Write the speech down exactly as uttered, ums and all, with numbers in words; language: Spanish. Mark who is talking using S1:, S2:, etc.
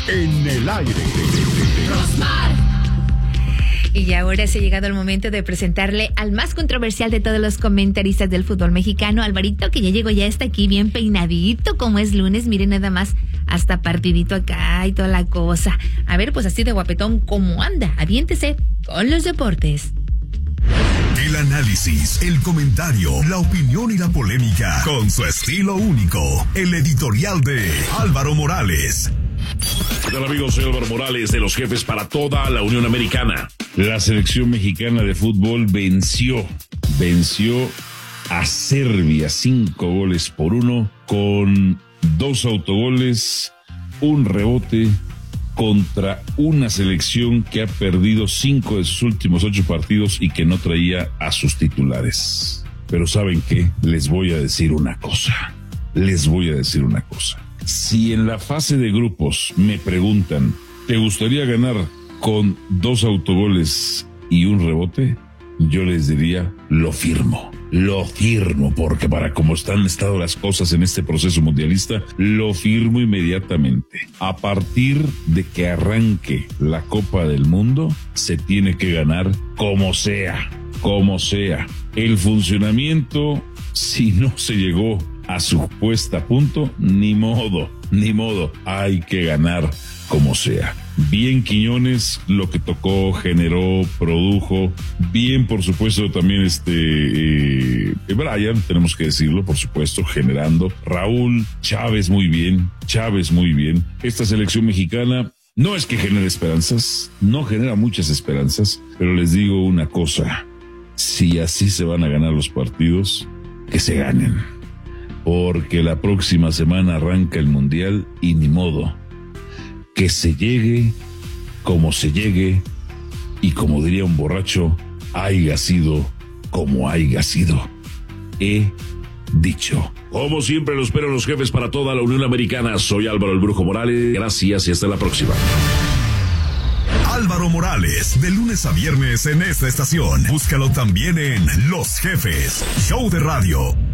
S1: en el aire.
S2: Rosmar. Y ahora se ha llegado el momento de presentarle al más controversial de todos los comentaristas del fútbol mexicano, Alvarito, que ya llegó, ya está aquí bien peinadito, como es lunes, miren nada más, hasta partidito acá y toda la cosa. A ver, pues así de guapetón, ¿cómo anda? Aviéntese con los deportes.
S1: El análisis, el comentario, la opinión y la polémica, con su estilo único, el editorial de Álvaro Morales.
S3: ¿Qué tal, amigos? Soy Álvaro Morales, de los Jefes para toda la Unión Americana.
S4: La selección mexicana de fútbol venció, venció a Serbia cinco goles por uno, con dos autogoles, un rebote, contra una selección que ha perdido cinco de sus últimos ocho partidos y que no traía a sus titulares. Pero ¿saben qué? Les voy a decir una cosa. Les voy a decir una cosa. Si en la fase de grupos me preguntan, ¿te gustaría ganar con dos autogoles y un rebote? Yo les diría, lo firmo. Lo firmo, porque para como están estado las cosas en este proceso mundialista, lo firmo inmediatamente. A partir de que arranque la Copa del Mundo, se tiene que ganar como sea, como sea. El funcionamiento, si no se llegó a su puesta a punto, ni modo, ni modo, hay que ganar como sea. Bien Quiñones, lo que tocó, generó, produjo. Bien, por supuesto, también este eh, Brian, tenemos que decirlo, por supuesto, generando. Raúl, Chávez muy bien, Chávez muy bien. Esta selección mexicana no es que genere esperanzas, no genera muchas esperanzas, pero les digo una cosa, si así se van a ganar los partidos, que se ganen. Porque la próxima semana arranca el Mundial y ni modo. Que se llegue como se llegue y como diría un borracho, haya sido como haya sido. He dicho.
S3: Como siempre, lo esperan los Jefes para toda la Unión Americana. Soy Álvaro el Brujo Morales. Gracias y hasta la próxima.
S1: Álvaro Morales, de lunes a viernes en esta estación. Búscalo también en Los Jefes, show de radio.